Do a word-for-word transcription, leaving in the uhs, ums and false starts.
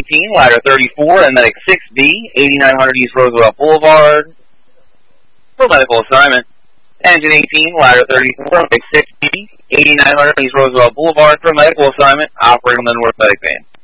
eighteen, ladder thirty-four, and medic six B, eighty-nine hundred East Roosevelt Boulevard, for medical assignment. Engine eighteen, ladder thirty-four, medic six B, eighty-nine hundred East Roosevelt Boulevard, for medical assignment. Operating on the North Medic Van.